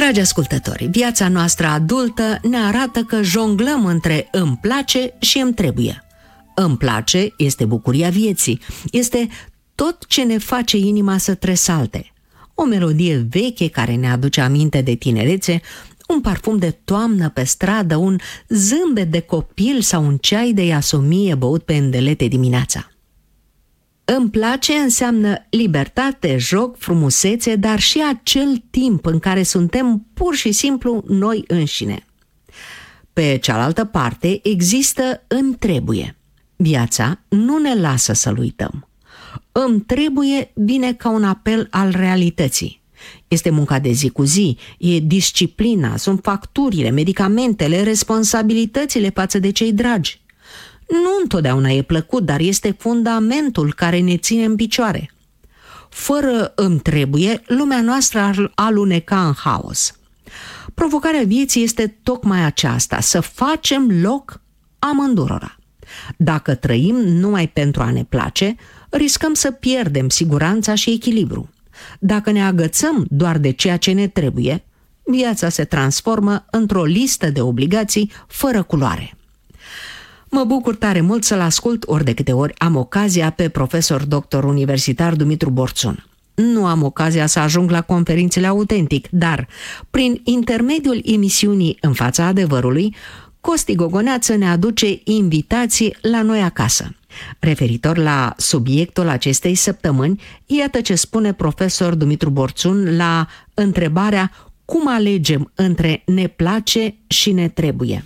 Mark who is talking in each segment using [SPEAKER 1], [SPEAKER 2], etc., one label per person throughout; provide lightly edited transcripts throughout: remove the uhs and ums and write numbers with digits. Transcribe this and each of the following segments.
[SPEAKER 1] Dragi ascultători, viața noastră adultă ne arată că jonglăm între îmi place și îmi trebuie. Îmi place este bucuria vieții, este tot ce ne face inima să tresalte. O melodie veche care ne aduce aminte de tinerețe, un parfum de toamnă pe stradă, un zâmbet de copil sau un ceai de iasomie băut pe îndelete dimineața. Îmi place înseamnă libertate, joc, frumusețe, dar și acel timp în care suntem pur și simplu noi înșine. Pe cealaltă parte există îmi trebuie. Viața nu ne lasă să-l uităm. Îmi trebuie vine ca un apel al realității. Este munca de zi cu zi, e disciplina, sunt facturile, medicamentele, responsabilitățile față de cei dragi. Nu întotdeauna e plăcut, dar este fundamentul care ne ține în picioare. Fără îmi trebuie, lumea noastră ar aluneca în haos. Provocarea vieții este tocmai aceasta, să facem loc amândurora. Dacă trăim numai pentru a ne place, riscăm să pierdem siguranța și echilibru. Dacă ne agățăm doar de ceea ce ne trebuie, viața se transformă într-o listă de obligații fără culoare. Mă bucur tare mult să-l ascult ori de câte ori am ocazia pe profesor doctor universitar Dumitru Borțun. Nu am ocazia să ajung la conferințele Autentic, dar prin intermediul emisiunii În fața adevărului, Costi Gogoneață ne aduce invitații la noi acasă. Referitor la subiectul acestei săptămâni, iată ce spune profesor Dumitru Borțun la întrebarea cum alegem între ne place și ne trebuie.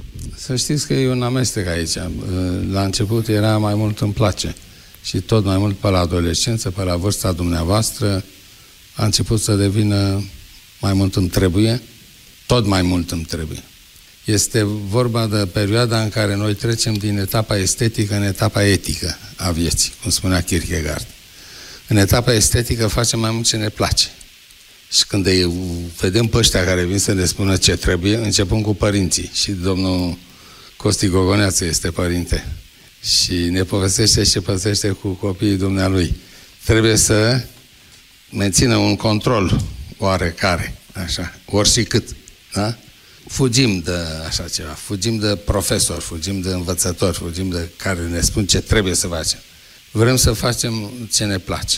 [SPEAKER 2] Să știți că e un amestec aici. La început era mai mult îmi place și tot mai mult pe la adolescență, pe la vârsta dumneavoastră, a început să devină mai mult îmi trebuie, tot mai mult îmi trebuie. Este vorba de perioada în care noi trecem din etapa estetică în etapa etică a vieții, cum spunea Kierkegaard. În etapa estetică facem mai mult ce ne place. Și când vedem pe ăștia care vin să ne spună ce trebuie, începem cu părinții. Și domnul Costi Gogoneață este părinte. Și ne povestește ce păzește cu copiii dumnealui. Trebuie să mențină un control oarecare, așa, oricât, da? Fugim de așa ceva, fugim de profesori, fugim de învățători, fugim de care ne spun ce trebuie să facem. Vrem să facem ce ne place.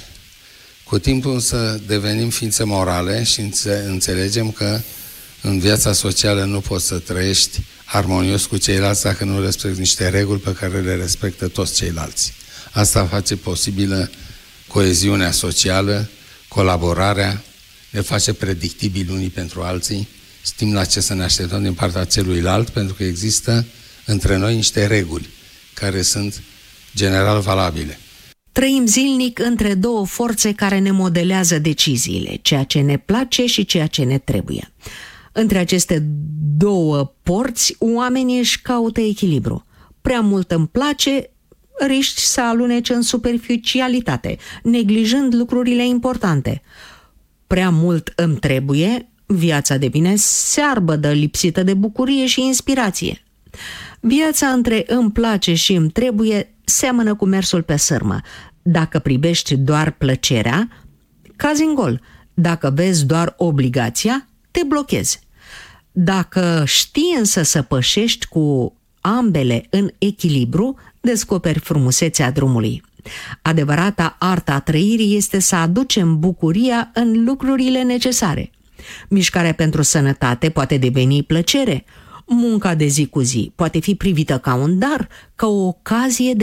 [SPEAKER 2] Cu timpul să devenim ființe morale și înțelegem că în viața socială nu poți să trăiești armonios cu ceilalți dacă nu respecti niște reguli pe care le respectă toți ceilalți. Asta face posibilă coeziunea socială, colaborarea, ne face predictibili unii pentru alții, știm la ce să ne așteptăm din partea celuilalt, pentru că există între noi niște reguli care sunt general valabile.
[SPEAKER 1] Trăim zilnic între două forțe care ne modelează deciziile, ceea ce ne place și ceea ce ne trebuie. Între aceste două porți, oamenii își caută echilibru. Prea mult îmi place, riști să aluneci în superficialitate, neglijând lucrurile importante. Prea mult îmi trebuie, viața devine searbădă, lipsită de bucurie și inspirație. Viața între îmi place și îmi trebuie seamănă cu mersul pe sârmă. Dacă privești doar plăcerea, cazi în gol. Dacă vezi doar obligația, te blochezi. Dacă știi însă să pășești cu ambele în echilibru, descoperi frumusețea drumului. Adevărata artă a trăirii este să aducem bucuria în lucrurile necesare. Mișcarea pentru sănătate poate deveni plăcere. Munca de zi cu zi poate fi privită ca un dar, ca o ocazie de